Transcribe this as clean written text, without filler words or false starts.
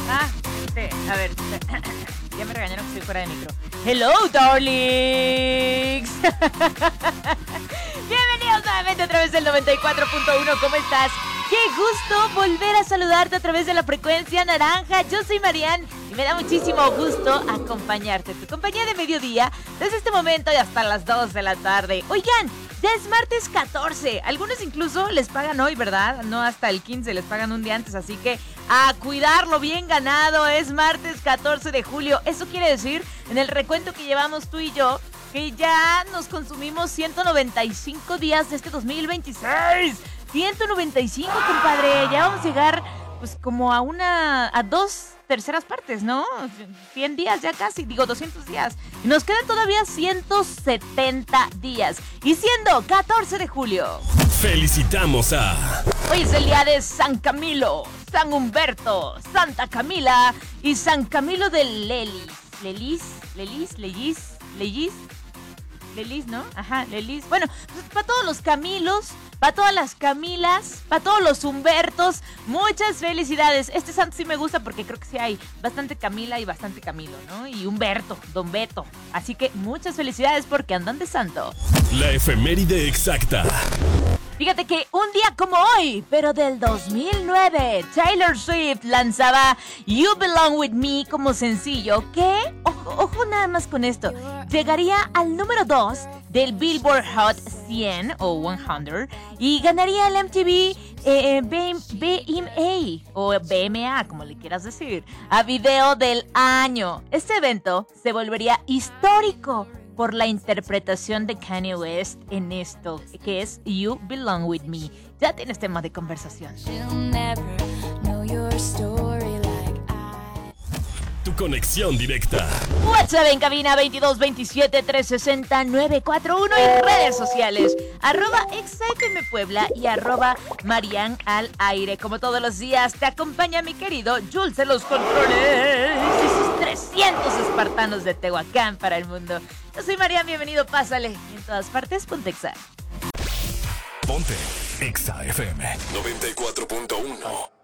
A ver, ya me regañaron que estoy fuera de micro. Hello, darlings. Bienvenidos nuevamente a través del 94.1. ¿Cómo estás? Qué gusto volver a saludarte a través de la frecuencia naranja. Yo soy Marian y me da muchísimo gusto acompañarte. Tu compañía de mediodía desde este momento y hasta las 2 de la tarde. Oigan, ya es martes 14. Algunos incluso les pagan hoy, ¿verdad? No hasta el 15, les pagan un día antes. Así que a cuidarlo bien ganado. Es martes 14 de julio. Eso quiere decir, en el recuento que llevamos tú y yo, que ya nos consumimos 195 días de este 2026. 195, compadre. Ya vamos a llegar pues como a 2/3 partes, ¿no? 100 días ya casi, 200 días. Y nos quedan todavía 170 días. Y siendo 14 de julio. Felicitamos a... Hoy es el día de San Camilo, San Humberto, Santa Camila y San Camilo de Lelis, ¿no? Ajá, Lelis. Bueno, pues para todos los Camilos, para todas las Camilas, para todos los Humbertos, muchas felicidades. Este santo sí me gusta porque creo que sí hay bastante Camila y bastante Camilo, ¿no? Y Humberto, Don Beto. Así que muchas felicidades porque andan de santo. La efeméride exacta. Fíjate que un día como hoy, pero del 2009, Taylor Swift lanzaba You Belong With Me como sencillo que, ojo nada más con esto, llegaría al número 2 del Billboard Hot 100 o 100 y ganaría el MTV BMA o BMA, como le quieras decir, a video del año. Este evento se volvería histórico por la interpretación de Kanye West en esto, que es You Belong With Me. Ya tienes tema de conversación. Tu conexión directa. WhatsApp en cabina 22 27 360 941 y redes sociales @ExaFM Puebla y @Marian al aire. Como todos los días te acompaña mi querido Jules en los controles y sus 300 espartanos de Tehuacán para el mundo. Yo soy Marian, bienvenido, pásale. En todas partes, ponte Exa. Ponte Exa FM 94.1.